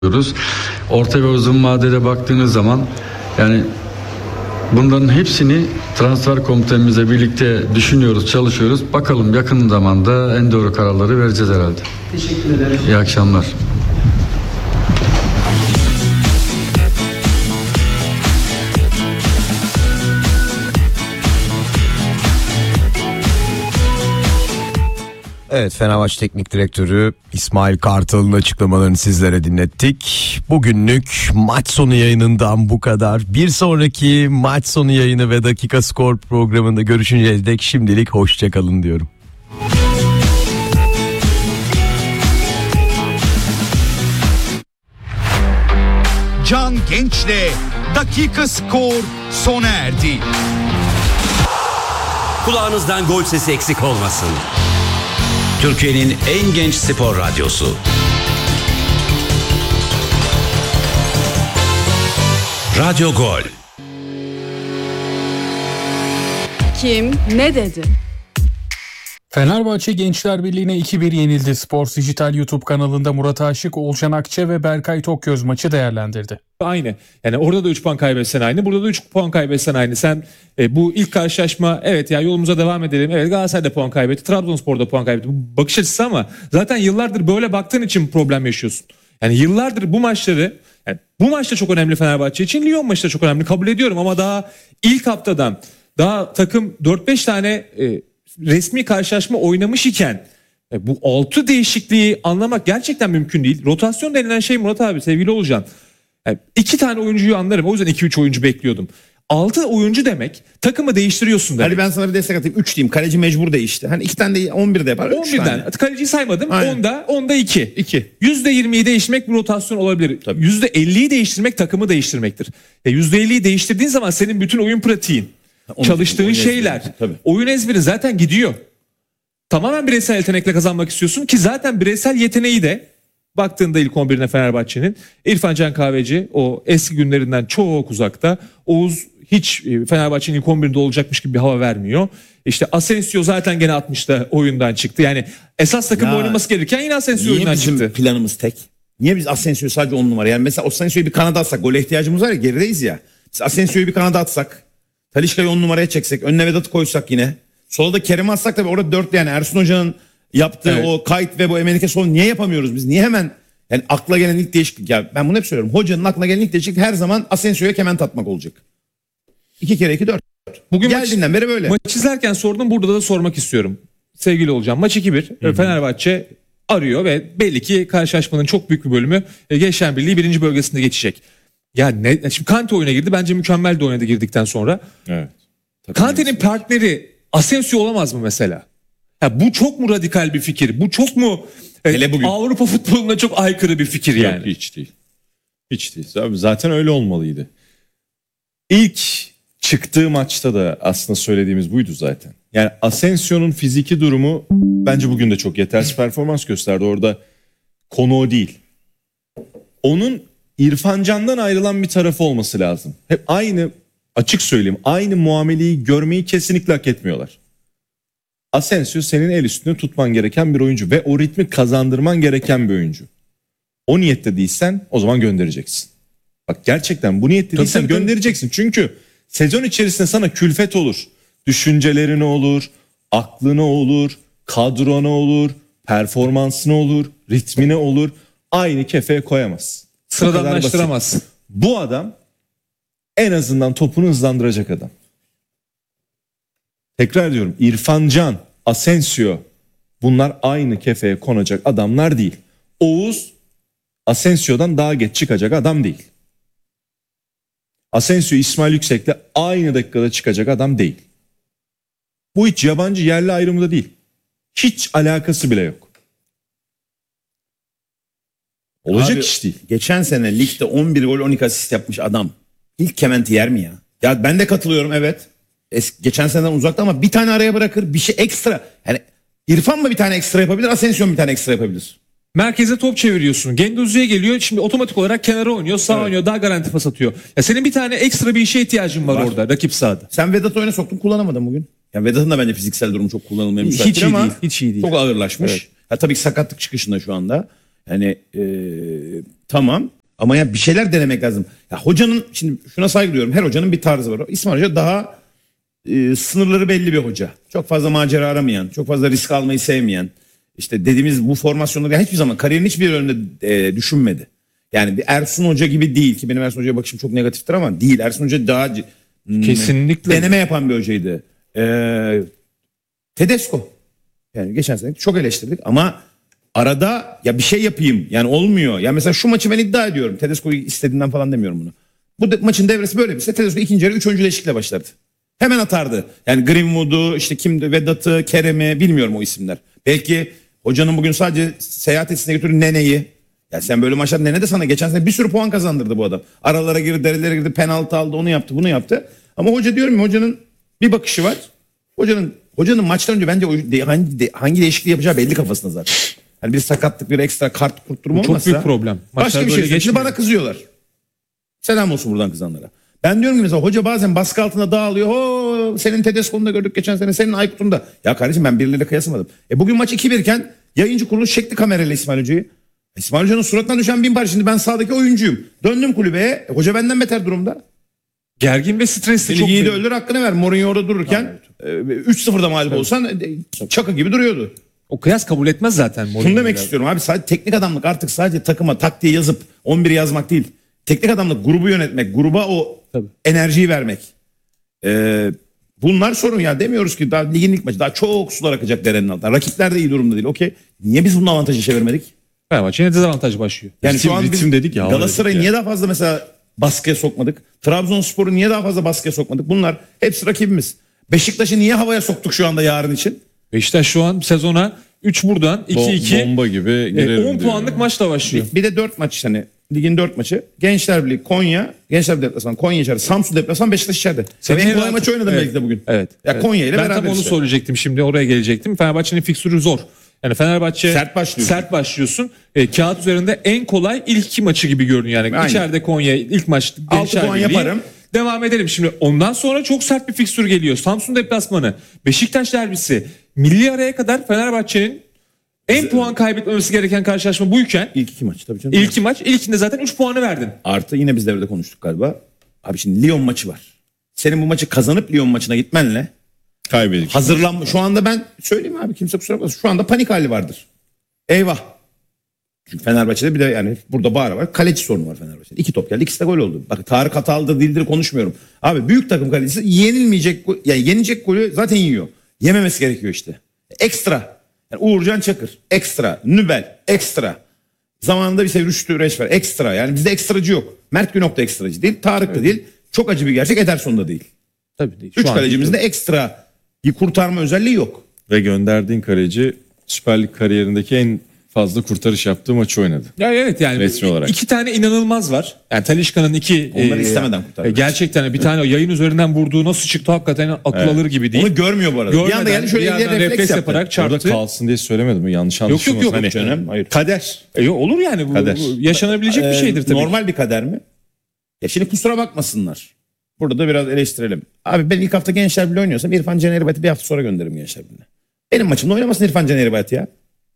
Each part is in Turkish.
Orta ve uzun vadede baktığınız zaman yani bunların hepsini transfer komitemizle birlikte düşünüyoruz, çalışıyoruz. Bakalım yakın zamanda en doğru kararları vereceğiz herhalde. Teşekkür ederim. İyi akşamlar. Evet, Fenerbahçe Teknik Direktörü İsmail Kartal'ın açıklamalarını sizlere dinlettik. Bugünlük maç sonu yayınından bu kadar. Bir sonraki maç sonu yayını ve Dakika Skor programında görüşünceye dek şimdilik hoşçakalın diyorum. Can Genç'le Dakika Skor sona erdi. Kulağınızdan gol sesi eksik olmasın. Türkiye'nin en genç spor radyosu. Radyo Gol. Kim ne dedi? Fenerbahçe Gençler Birliği'ne 2-1 yenildi. Spor Dijital YouTube kanalında Murat Aşık, Oğuzhan Akça ve Berkay Tokgöz maçı değerlendirdi. Aynı. Yani orada da 3 puan kaybetsen aynı. Burada da 3 puan kaybetsen aynı. Sen bu ilk karşılaşma evet ya yolumuza devam edelim. Evet, Galatasaray da puan kaybetti. Trabzonspor da puan kaybetti. Bu bakış açısı ama zaten yıllardır böyle baktığın için problem yaşıyorsun. Yani yıllardır bu maçları, yani bu maçta çok önemli Fenerbahçe için. Lyon maçı da çok önemli, kabul ediyorum ama daha ilk haftadan daha takım 4-5 tane resmi karşılaşma oynamış iken bu 6 değişikliği anlamak gerçekten mümkün değil. Rotasyon denilen şey Murat abi, sevgili Olcan. Yani 2 tane oyuncuyu anlarım. O yüzden 2-3 oyuncu bekliyordum. 6 oyuncu demek takımı değiştiriyorsun demek. Hadi ben sana bir destek atayım. 3 diyeyim. Kaleci mecbur değişti. Hani 2 tane de 11 de yapar. 11'den. Kaleciyi saymadım. Aynen. 10'da 2. 2. %20'yi değiştirmek bir rotasyon olabilir. Tabii. %50'yi değiştirmek takımı değiştirmektir. %50'yi değiştirdiğin zaman senin bütün oyun pratiğin, çalıştığın oyun şeyler, ezberi, tabii. oyun ezberi zaten gidiyor. Tamamen bireysel yetenekle kazanmak istiyorsun ki zaten bireysel yeteneği de baktığında ilk 11'ine Fenerbahçe'nin İrfan Can Kahveci o eski günlerinden çok uzakta. Oğuz hiç Fenerbahçe'nin ilk 11'inde olacakmış gibi bir hava vermiyor. İşte Asensio zaten gene 60'ta oyundan çıktı. Yani esas takımda oynaması gerekirken yine Asensio oyundan çıktı. Niye bizim planımız tek? Niye biz Asensio'yu sadece 10 numara? Yani mesela Asensio'yu bir kanada atsak, gole ihtiyacımız var ya, gerideyiz ya. Biz Asensio'yu bir kanada atsak, Talisca'yı 10 numaraya çeksek, önüne Vedat'ı koysak yine. Sola da Kerem'i atsak tabii orada 4 yani Ersun Hoca'nın yaptığı o kayıt ve bu Emenike sol niye yapamıyoruz biz? Niye hemen yani akla gelen ilk değişiklik, ya ben bunu hep söylüyorum. Hocanın aklına gelen ilk değişiklik her zaman Asensio'ya kement atmak olacak. 2 kere 2 4. Bugün geldiğinden beri böyle. Maç izlerken sordum, burada da sormak istiyorum. Sevgili Olcan, maç 2-1. Fenerbahçe arıyor ve belli ki karşılaşmanın çok büyük bir bölümü Gençler Birliği 1. bölgesinde geçecek. Ya ne şimdi Kante oyuna girdi. Bence mükemmel de oynadı girdikten sonra. Evet. Kante'nin partneri Asensio olamaz mı mesela? Ya bu çok mu radikal bir fikir? Bu çok mu Hele bugün. Avrupa futboluna çok aykırı bir fikir yani? Yok, hiç değil. Hiç değil. Zaten öyle olmalıydı. İlk çıktığı maçta da aslında söylediğimiz buydu zaten. Yani Asensio'nun fiziki durumu bence bugün de çok yetersiz performans gösterdi. Orada konu o değil. Onun İrfan Can'dan ayrılan bir tarafı olması lazım. Hep aynı, açık söyleyeyim, aynı muameleyi görmeyi kesinlikle hak etmiyorlar. Asensio senin el üstünde tutman gereken bir oyuncu ve o ritmi kazandırman gereken bir oyuncu. O niyette değilsen o zaman göndereceksin. Bak gerçekten bu niyette değilsen göndereceksin. Çünkü sezon içerisinde sana külfet olur. Düşüncelerine olur, aklına olur, kadrona olur, performansına olur, ritmine olur. Aynı kefeye koyamaz. Sıradanlaştıramaz. Bu adam en azından topunu hızlandıracak adam. Tekrar diyorum, İrfan Can, Asensio bunlar aynı kefeye konacak adamlar değil. Oğuz Asensio'dan daha geç çıkacak adam değil. Asensio İsmail Yüksek'le aynı dakikada çıkacak adam değil. Bu hiç yabancı yerli ayrımı da değil. Hiç alakası bile yok. Olacak Abi, iş değil. Geçen sene ligde 11 gol 12 asist yapmış adam ilk kementi yer mi ya? Ya ben de katılıyorum, evet. Geçen seneden uzakta ama bir tane araya bırakır, bir şey ekstra. Yani İrfan mı bir tane ekstra yapabilir, Asensio mu bir tane ekstra yapabilir? Merkeze top çeviriyorsun. Genduzi'ye geliyor. Şimdi otomatik olarak kenara oynuyor. Sağ oynuyor. Daha garanti pas atıyor. Ya senin bir tane ekstra bir işe ihtiyacın var orada. Rakip sahada. Sen Vedat oyuna soktun, kullanamadın bugün. Ya Vedat'ın da bence fiziksel durumu çok kullanılmaya müsait Hiç iyi ama değil. Hiç iyi değil. çok ağırlaşmış. Evet. Ya tabii ki sakatlık çıkışında şu anda. Yani tamam ama ya bir şeyler denemek lazım. Ya hocanın, şimdi şuna saygı duyuyorum. Her hocanın bir tarzı var. İsmail Hoca daha sınırları belli bir hoca. Çok fazla macera aramayan, çok fazla risk almayı sevmeyen. İşte dediğimiz bu formasyonları hiçbir zaman kariyerin hiçbir yönünde düşünmedi. Yani bir Ersun Hoca gibi değil ki, benim Ersun Hoca'ya bakışım çok negatiftir ama değil. Ersun Hoca daha kesinlikle deneme yapan bir hocaydı. Tedesco. Yani geçen sene çok eleştirdik ama arada ya bir şey yapayım. Yani olmuyor. Ya mesela şu maçı ben iddia ediyorum. Tedesco'yu istediğinden falan demiyorum bunu. Bu maçın devresi böyle bir şey. Tedesco ikinci yarı 3 oyuncu değişiklikle başlardı. Hemen atardı. Yani Greenwood'u, işte kimdi, Vedat'ı, Kerem'i, bilmiyorum o isimler. Belki hocanın bugün sadece seyahat etsin'e götürdüğü Nene'yi. Ya sen böyle maçlar, Nene de sana geçen sene bir sürü puan kazandırdı bu adam. Aralara girdi, derelere girdi, penaltı aldı, onu yaptı, bunu yaptı. Ama hoca, diyorum ya, hocanın bir bakışı var. Hocanın maçtan önce bence hangi değişikliği yapacağı belli kafasında zaten. Yani bir sakatlık, bir ekstra kart kurtturma olmazsa. çok büyük problem. Başka bir şey. Şimdi bana kızıyorlar. Selam olsun buradan kızanlara. Ben diyorum ki mesela hoca bazen baskı altında dağılıyor. Senin Tedesco'nu da gördük geçen sene, senin Aykut'un da. Ya kardeşim, ben birileriyle kıyasamadım. Bugün maç 2-1 iken yayıncı kuruluş çekti kamerayla İsmail Hoca'yı. İsmail Hoca'nın suratına düşen bin parça. Şimdi ben sahadaki oyuncuyum. Döndüm kulübeye. Hoca benden beter durumda. Gergin ve stresli. Çok Yiğidi öldür, hakkını ver. Mourinho orada dururken 3-0'da mağlup olsan çakı gibi duruyordu. O kıyas kabul etmez zaten. Şunu demek istiyorum abi, sadece teknik adamlık artık sadece takıma taktiği yazıp 11 yazmak değil. Teknik adamlık grubu yönetmek, gruba o enerjiyi vermek. Bunlar sorun ya, demiyoruz ki daha ligin ilk maçı, daha çok sular akacak derenin altından. Rakipler de iyi durumda değil. Okey. Niye biz bunun avantajı çevirmedik? Fenerbahçe yine dezavantaj başlıyor. Yani şu an biz dedik ya, Galatasaray'ı niye daha fazla mesela baskıya sokmadık? Trabzonspor'u niye daha fazla baskıya sokmadık? Bunlar hepsi rakibimiz. Beşiktaş'ı niye havaya soktuk şu anda yarın için? Beşiktaş şu an sezona 3 buradan 2-2 bomba gibi girelim 10 puanlık maçla başlıyor. Bir de 4 maç, hani ligin 4 maçı. Gençler Birliği, Konya, Gençler deplasman, Konya içeride, Samsun deplasman, Beşiktaş içeride. En kolay maçı oynadım belki de bugün. Evet. Ya Konya ile ben beraber tam onu işte. söyleyecektim, şimdi oraya gelecektim. Fenerbahçe'nin fiksürü zor. Yani Fenerbahçe sert başlıyorsun. Kağıt üzerinde en kolay ilk 2 maçı gibi görünüyor yani. Aynen. İçeride Konya ilk maç, 6 Gençler puan Birliği. yaparım. Devam edelim şimdi. Ondan sonra çok sert bir fikstür geliyor. Samsun deplasmanı, Beşiktaş derbisi. Milli araya kadar Fenerbahçe'nin en puan kaybetmemesi gereken karşılaşma buyken İlk 2 maç tabii canım. İlk 2 maç, ilkinde zaten 3 puanı verdin. Artı yine biz devrede konuştuk galiba. Abi şimdi Lyon maçı var. Senin bu maçı kazanıp Lyon maçına gitmenle Kaybedik. hazırlanma. Şu anda ben söyleyeyim abi, kimse kusura bakmasın. Şu anda panik hali vardır. Eyvah. Çünkü Fenerbahçe'de bir de yani burada bağıra var. Kaleci sorunu var Fenerbahçe'de. 2 top geldi, ikisi de gol oldu. Bak Tarık hatalıdır değildir konuşmuyorum. Abi büyük takım kalecisi yenilmeyecek, yani yenecek golü zaten yiyor. Yememesi gerekiyor işte. Ekstra. Yani Uğurcan Çakır ekstra. Nübel ekstra. Zamanında bir şey Rüştü Reçber ekstra. Yani bizde ekstracı yok. Mert Günok da ekstracı değil. Tarık da değil. Çok acı bir gerçek, Ederson da değil. Tabii değil. 3 kalecimizde ekstra bir kurtarma özelliği yok. Ve gönderdiğin kaleci Süper Lig kariyerindeki en fazla kurtarış yaptığı maçı oynadı. Ya evet, yani Resmi olarak. 2 tane inanılmaz var. Yani Talisca'nın 2 Onları istemeden kurtardı. gerçekten bir tane yayın üzerinden vurduğu nasıl çıktı hakikaten akıl alır gibi değil. Onu görmüyor bu arada. Bir anda geldi şöyle bir eliyle yerden refleks yaptı. yaparak Orada çarptı. kalsın diye söylemedim mi? Yanlış Yok, anlaşılmasın. yok. Hani Canım, hayır. kader. Olur yani, bu Kader. yaşanabilecek bir şeydir tabii. Normal bir kader mi? Ya şimdi kusura bakmasınlar. Burada da biraz eleştirelim. Abi ben ilk hafta Gençler Birliği oynuyorsam İrfan Can Eğribayat'ı bir hafta sonra gönderirim Gençler Birliği'ne. Benim maçımda oynamasın İrfan Can Eğribayat ya.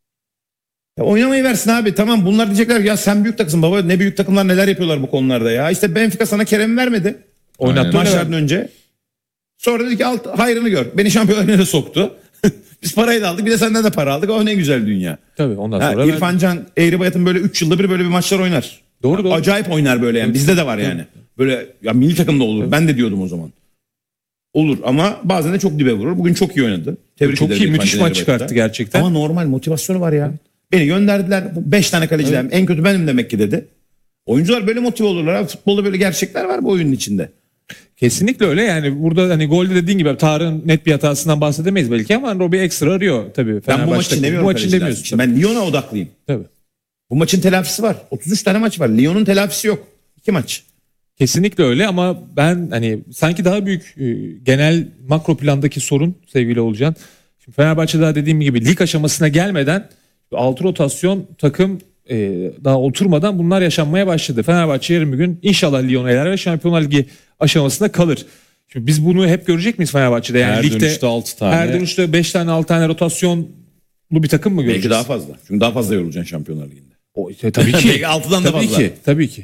Ya oynamayı versin abi, tamam, bunlar diyecekler ya sen büyük takımsın baba, ne büyük takımlar neler yapıyorlar bu konularda ya. İşte Benfica sana Kerem vermedi. Oynattı Maçlardan önce. Sonra dedi ki hayrını gör. Beni Şampiyonlar Ligi'ne soktu. Biz parayı da aldık, bir de senden de para aldık. O ne güzel dünya. Tabii ondan sonra İrfan Can Eğribayat'ın böyle 3 yılda bir böyle bir maçlar oynar. Doğru. Acayip oynar böyle yani. Bizde de var yani. Böyle ya milli takımda olur. Ben de diyordum o zaman. Olur ama bazen de çok dibe vurur. Bugün çok iyi oynadı. Tebrik çok ederim iyi, İrfan müthiş Can maç Eğribayat'ta. çıkarttı gerçekten. Ama normal motivasyonu var ya. Beni gönderdiler. 5 tane kaleciler. En kötü benim demek ki dedi. Oyuncular böyle motive olurlar abi. Futbolda böyle gerçekler var bu oyunun içinde. Kesinlikle öyle, yani burada hani golde dediğin gibi Tarık'ın net bir hatasından bahsedemeyiz belki ama Robbie ekstra arıyor tabii. Ben bu maçı için demiyorum. Bu maçın demiyorsun. Için. Ben Lyon'a odaklıyım. Tabii. Bu maçın telafisi var. 33 tane maç var. Lyon'un telafisi yok. 2 maç. Kesinlikle öyle ama ben hani sanki daha büyük genel makro plandaki sorun sevgili Olcan. Şimdi Fenerbahçe daha dediğim gibi lig aşamasına gelmeden 6 rotasyon takım daha oturmadan bunlar yaşanmaya başladı. Fenerbahçe yarın bir gün inşallah Lyon'u eler ve Şampiyonlar Ligi aşamasında kalır. Şimdi biz bunu hep görecek miyiz Fenerbahçe'de? Yani Her ligde dönüşte 6 tane. her dönüşte 5 tane 6 tane rotasyonlu bir takım mı göreceğiz? Belki daha fazla. Çünkü daha fazla yorulacaksın Şampiyonlar Ligi'nde. Tabii ki. Belki 6'dan da Tabii fazla. ki. Tabii ki.